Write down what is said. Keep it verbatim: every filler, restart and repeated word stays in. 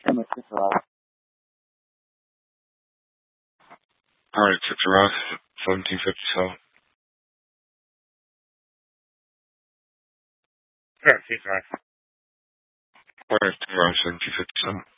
Emma Cicero. Alright, Cicero, seventeen fifty-seven. Sure, Cicero. Alright, Cicero, seventeen fifty-seven.